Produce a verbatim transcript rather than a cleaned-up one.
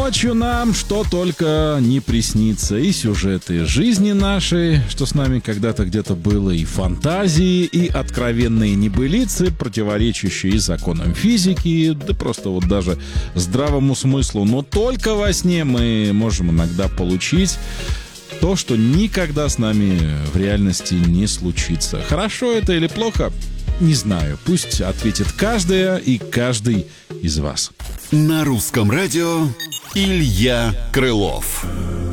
Ночью нам что только не приснится. И сюжеты жизни нашей, что с нами когда-то где-то было, и фантазии, и откровенные небылицы, противоречащие законам физики, да просто вот даже здравому смыслу. Но только во сне мы можем иногда получить то, что никогда с нами в реальности не случится. Хорошо это или плохо? Не знаю. Пусть ответит каждая и каждый из вас. На русском радио Илья Крылов.